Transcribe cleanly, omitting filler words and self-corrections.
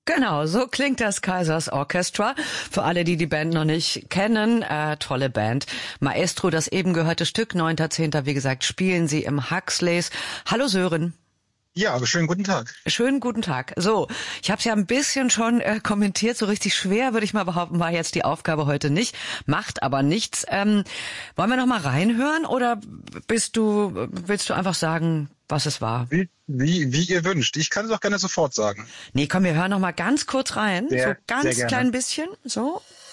Genau, so klingt das Kaisers Orchestra. Für alle, die die Band noch nicht kennen, tolle Band. Maestro, das eben gehörte Stück, 9.10., wie gesagt, spielen sie im Huxleys. Hallo Sören. Ja, aber schönen guten Tag. Schönen guten Tag. So, ich habe es ja ein bisschen schon kommentiert, so richtig schwer, würde ich mal behaupten, war jetzt die Aufgabe heute nicht, macht aber nichts. Wollen wir noch mal reinhören oder willst du einfach sagen, was es war? Wie ihr wünscht. Ich kann es auch gerne sofort sagen. Nee, komm, wir hören noch mal ganz kurz rein, so ganz sehr klein bisschen, so.